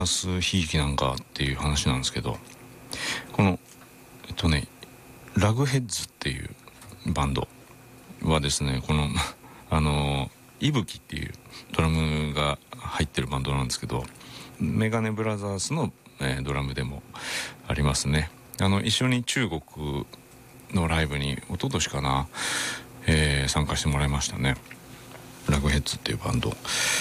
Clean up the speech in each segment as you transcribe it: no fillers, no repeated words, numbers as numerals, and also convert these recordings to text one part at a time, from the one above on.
ひいきなんかっていう話なんですけど、このラグヘッズっていうバンドはですね、このいぶきっていうドラムが入ってるバンドなんですけど、メガネブラザーズの、ドラムでもありますね。一緒に中国のライブに一昨年かな、参加してもらいましたね。ラグヘッズっていうバンド、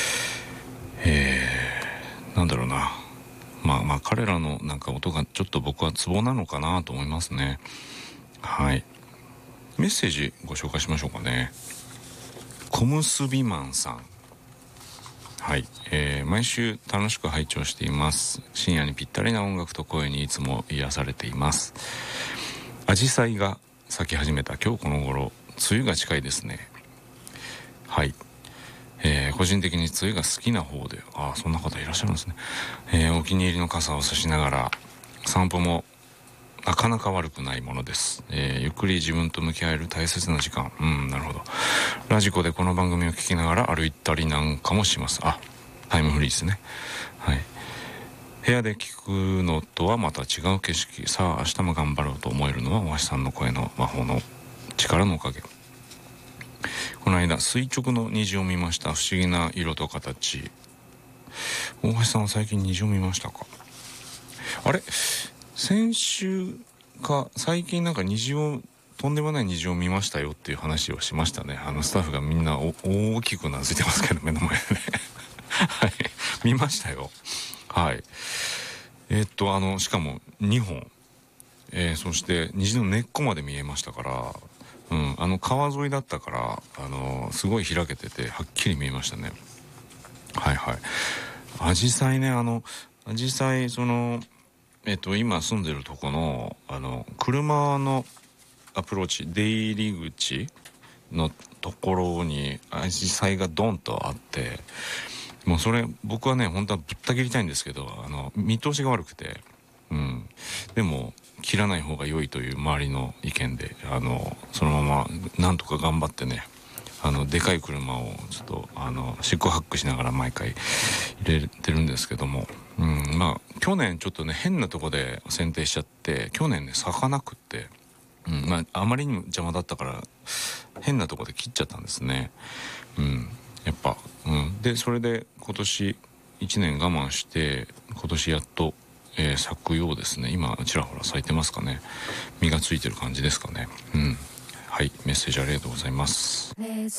なんだろうな、まあ彼らのなんか音がちょっと僕はツボなのかなと思いますね。はい、メッセージご紹介しましょうかね。小結びマンさん、はい、毎週楽しく拝聴しています。深夜にぴったりな音楽と声にいつも癒されています。アジサイが咲き始めた今日この頃、梅雨が近いですね。はい、個人的に梅雨が好きな方で、そんな方いらっしゃるんですね。お気に入りの傘を差しながら散歩もなかなか悪くないものです。ゆっくり自分と向き合える大切な時間。なるほど。ラジコでこの番組を聞きながら歩いたりなんかもします。タイムフリーですね。はい。部屋で聞くのとはまた違う景色。さあ明日も頑張ろうと思えるのは大橋さんの声の魔法の力のおかげ。この間垂直の虹を見ました。不思議な色と形。大橋さんは最近虹を見ましたか？あれ、先週か最近なんかとんでもない虹を見ましたよっていう話をしましたね。スタッフがみんな大きくうなずいてますけど、目の前でねはい、見ましたよ。はい。しかも2本、そして虹の根っこまで見えましたから、川沿いだったから、すごい開けててはっきり見えましたね。はいはい。アジサイね、アジサイ、今住んでるとこの車のアプローチ、出入り口のところにアジサイがドンとあって、もうそれ僕はね本当はぶった切りたいんですけど、見通しが悪くて、でも切らない方が良いという周りの意見で、そのままなんとか頑張ってね、でかい車をちょっとシックハックしながら毎回入れてるんですけども、去年ちょっとね変なとこで剪定しちゃって、去年ね咲かなくって、あまりにも邪魔だったから変なとこで切っちゃったんですね。やっぱ、でそれで今年1年我慢して今年やっと、咲くようですね。今ちらほら咲いてますかね。実がついてる感じですかね。はい、メッセージありがとうございます。